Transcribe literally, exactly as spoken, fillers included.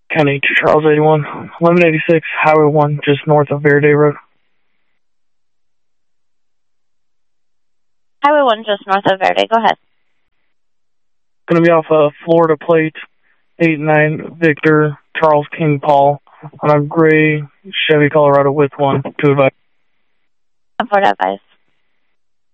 County to Charles eighty-one, eleven eighty-six, Highway one, just north of Verde Road. Highway one, just north of Verde. Go ahead. Going to be off of Florida Plate, eight nine Victor, Charles King Paul, on a gray Chevy Colorado with one, to advise. For advice.